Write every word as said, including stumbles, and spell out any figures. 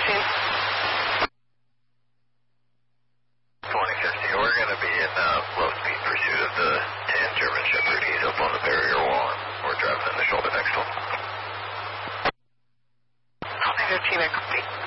fifteen. twenty fifteen, we're going to be in uh, low speed pursuit of the tan German Shepherd. He's up on the barrier wall, and we're driving in the shoulder next to him. twenty fifteen, I copy.